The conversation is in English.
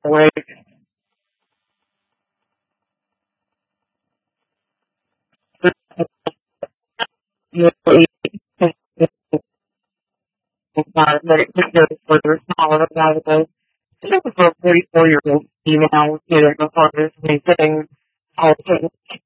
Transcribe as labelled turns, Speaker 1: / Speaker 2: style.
Speaker 1: Like, you know, but it just goes further smaller about it. Just for a 44-year-old female, you know, before this new thing, all things.